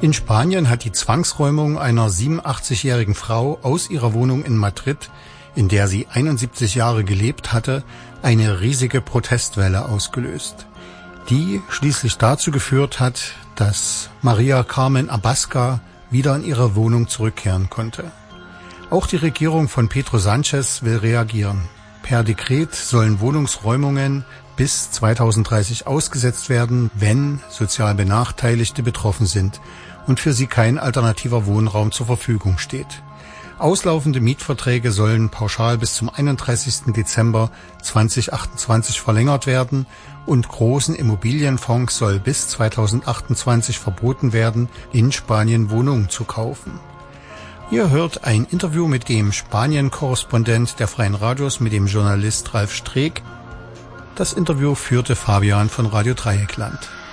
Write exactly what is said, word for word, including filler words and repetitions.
In Spanien hat die Zwangsräumung einer siebenundachtzigjährigen Frau aus ihrer Wohnung in Madrid, in der sie einundsiebzig Jahre gelebt hatte, eine riesige Protestwelle ausgelöst, die schließlich dazu geführt hat, dass Maria Carmen Abascal wieder in ihre Wohnung zurückkehren konnte. Auch die Regierung von Pedro Sánchez will reagieren. Per Dekret sollen Wohnungsräumungen bis zweitausenddreißig ausgesetzt werden, wenn sozial Benachteiligte betroffen sind und für sie kein alternativer Wohnraum zur Verfügung steht. Auslaufende Mietverträge sollen pauschal bis zum einunddreißigsten Dezember zweitausendachtundzwanzig verlängert werden und großen Immobilienfonds soll bis zweitausendachtundzwanzig verboten werden, in Spanien Wohnungen zu kaufen. Ihr hört ein Interview mit dem Spanien-Korrespondent der Freien Radios, mit dem Journalist Ralf Streeck. Das Interview führte Fabian von Radio Dreieckland.